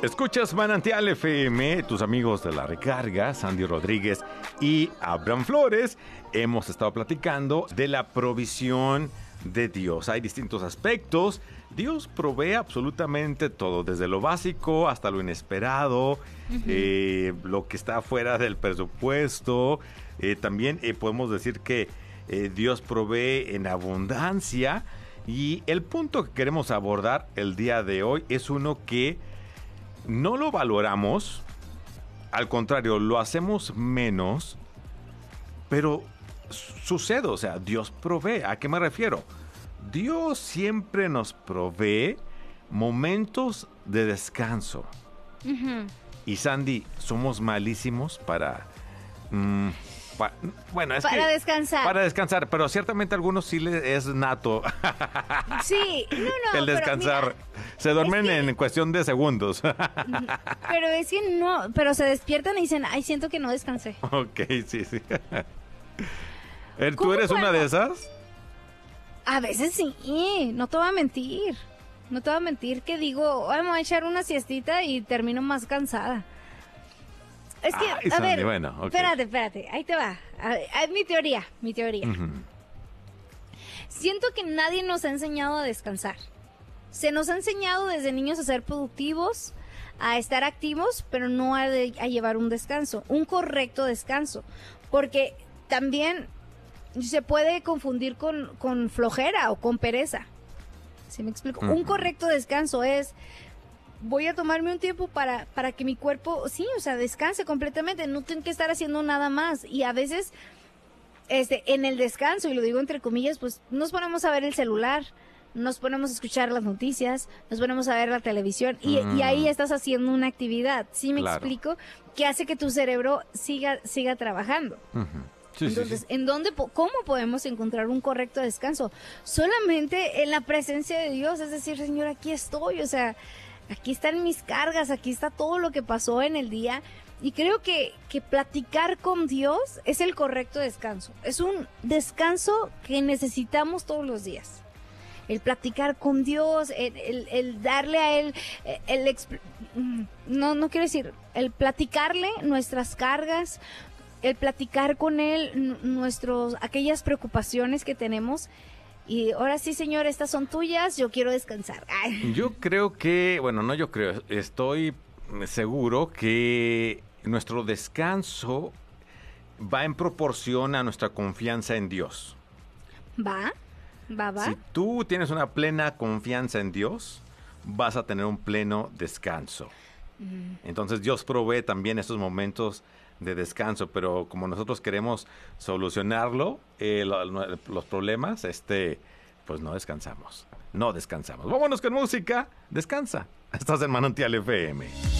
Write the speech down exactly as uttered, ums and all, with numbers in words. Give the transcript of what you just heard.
Escuchas Manantial F M, tus amigos de la recarga, Sandy Rodríguez y Abraham Flores. Hemos estado platicando de la provisión de Dios. Hay distintos aspectos. Dios provee absolutamente todo, desde lo básico hasta lo inesperado, uh-huh. eh, lo que está fuera del presupuesto. Eh, también eh, podemos decir que eh, Dios provee en abundancia. Y el punto que queremos abordar el día de hoy es uno que no lo valoramos, al contrario, lo hacemos menos, pero sucede, o sea, Dios provee. ¿A qué me refiero? Dios siempre nos provee momentos de descanso. Uh-huh. Y Sandy, somos malísimos para... Mmm, pa, bueno, es para que, descansar. Para descansar, pero ciertamente a algunos sí les es nato. Sí, no, no. El descansar. Pero mira, se duermen es que, en cuestión de segundos. Pero es que no, pero se despiertan y dicen, ay, siento que no descansé. Ok, sí, sí. ¿Tú eres podemos? una de esas? A veces sí, no te voy a mentir. No te voy a mentir que digo, ay, me voy a echar una siestita y termino más cansada. Es que, Ay, a Sandy, ver, bueno, okay. espérate, espérate, ahí te va. Es mi teoría, mi teoría. Uh-huh. Siento que nadie nos ha enseñado a descansar. Se nos ha enseñado desde niños a ser productivos, a estar activos, pero no a, de, a llevar un descanso, un correcto descanso. Porque también se puede confundir con, con flojera o con pereza. ¿Sí me explico? Uh-huh. Un correcto descanso es... voy a tomarme un tiempo para, para que mi cuerpo, sí, o sea, descanse completamente, no tengo que estar haciendo nada más. Y a veces, este, en el descanso, y lo digo entre comillas, pues nos ponemos a ver el celular, nos ponemos a escuchar las noticias, nos ponemos a ver la televisión, y, mm. y ahí estás haciendo una actividad, ¿sí me claro. explico? Que hace que tu cerebro siga, siga trabajando. Uh-huh. Sí, Entonces, sí, sí. ¿en dónde, cómo podemos encontrar un correcto descanso? Solamente en la presencia de Dios, es decir, Señor, aquí estoy, o sea... aquí están mis cargas, aquí está todo lo que pasó en el día. Y creo que, que platicar con Dios es el correcto descanso. Es un descanso que necesitamos todos los días. El platicar con Dios, el, el, el darle a Él, el, el no, no quiero decir, el platicarle nuestras cargas, el platicar con Él nuestros, aquellas preocupaciones que tenemos. Y ahora sí, Señor, estas son tuyas, yo quiero descansar. Ay. Yo creo que, bueno, no yo creo, estoy seguro que nuestro descanso va en proporción a nuestra confianza en Dios. ¿Va? ¿Va, va? Si tú tienes una plena confianza en Dios, vas a tener un pleno descanso. Mm. Entonces Dios provee también esos momentos de descanso, pero como nosotros queremos solucionarlo, eh, lo, lo, los problemas, este, pues no descansamos, no descansamos. Vámonos con música, descansa. Estás en Manantial F M.